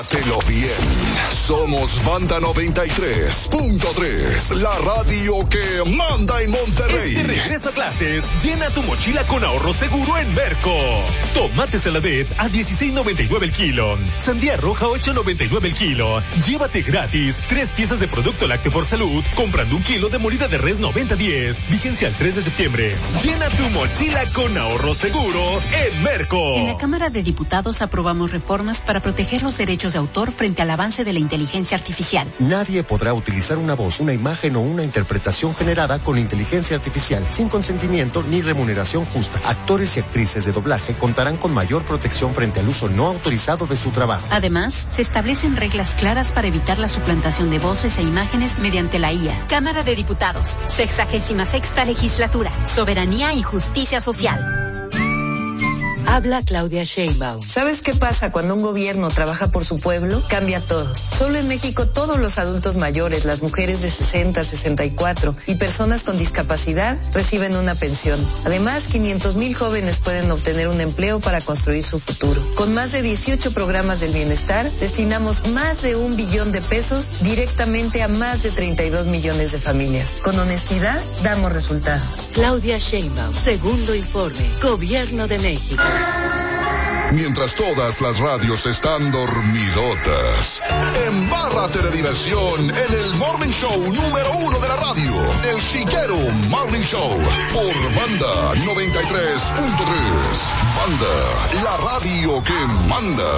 Pásatelo bien. Somos Banda 93.3, la radio que manda en Monterrey. Este regreso a clases, llena tu mochila con ahorro seguro en Merco. Tomate Saladet a $16.99 el kilo. Sandía roja 8.99 el kilo. Llévate gratis 3 piezas de producto lácteo por salud comprando 1 kilo de molida de res 90-10. Vigencia el 3 de septiembre. Llena tu mochila con ahorro seguro en Merco. En la Cámara de Diputados aprobamos reformas para proteger los derechos de autor frente al avance de la inteligencia artificial. Nadie podrá utilizar una voz, una imagen o una interpretación generada con inteligencia artificial sin consentimiento ni remuneración justa. Actores y actrices de doblaje contarán con mayor protección frente al uso no autorizado de su trabajo. Además, se establecen reglas claras para evitar la suplantación de voces e imágenes mediante la IA. Cámara de Diputados, 66ª Legislatura, Soberanía y Justicia Social. Habla Claudia Sheinbaum. ¿Sabes qué pasa cuando un gobierno trabaja por su pueblo? Cambia todo. Solo en México todos los adultos mayores, las mujeres de 60, 64 y personas con discapacidad reciben una pensión. Además, 500,000 jóvenes pueden obtener un empleo para construir su futuro. Con más de 18 programas del bienestar, destinamos más de 1 billón de pesos directamente a más de 32 millones de familias. Con honestidad, damos resultados. Claudia Sheinbaum, segundo informe, Gobierno de México. Mientras todas las radios están dormidotas, embárrate de diversión en el Morning Show número 1 de la radio, El Chiquero Morning Show, por Banda 93.3. Banda, la radio que manda.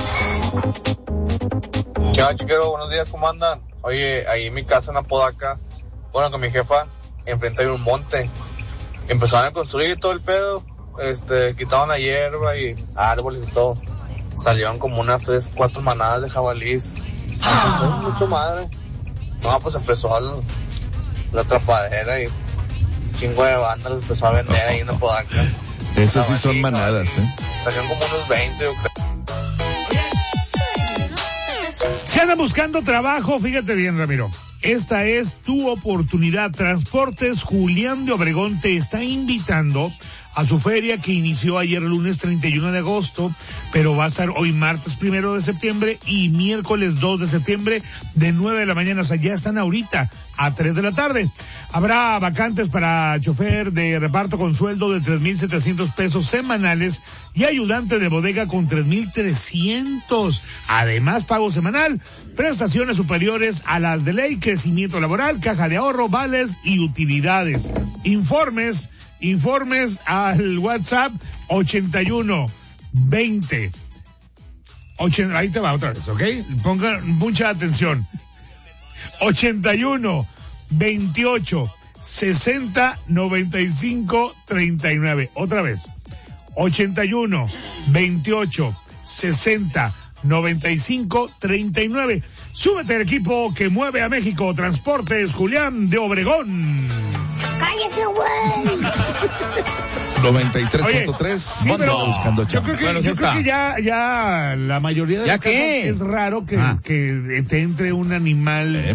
¿Qué onda, Chiquero? Buenos días, ¿cómo andan? Oye, ahí en mi casa en Apodaca, bueno, con mi jefa, enfrente hay un monte. Empezaron a construir todo el pedo. Quitaron la hierba y árboles y todo. Salieron como unas 3-4 manadas de jabalís. Mucho madre. No, pues empezó la atrapadera y un chingo de bandas les empezó a vender ahí en Apodaca. Esas sí son manadas, Salieron como unos 20, yo creo. Si andan buscando trabajo, fíjate bien, Ramiro. Esta es tu oportunidad. Transportes Julián de Obregón te está invitando a su feria que inició ayer lunes 31 de agosto, pero va a estar hoy martes 1 de septiembre y miércoles 2 de septiembre de 9 de la mañana, o sea, ya están ahorita a 3 de la tarde. Habrá vacantes para chofer de reparto con sueldo de 3,700 pesos semanales y ayudante de bodega con 3,300. Además, pago semanal, prestaciones superiores a las de ley, crecimiento laboral, caja de ahorro, vales y utilidades. Informes al WhatsApp 8120. Ahí te va otra vez, ¿ok? Pongan mucha atención. 81 28 60 95 39. Otra vez. 81 28 60 95 39. Súbete al equipo que mueve a México. Transportes Julián de Obregón. ¡Cállese, güey! 93.3. Sí, pero buscando yo creo que ya la mayoría de ¿Ya los casos qué? es raro que te entre un animal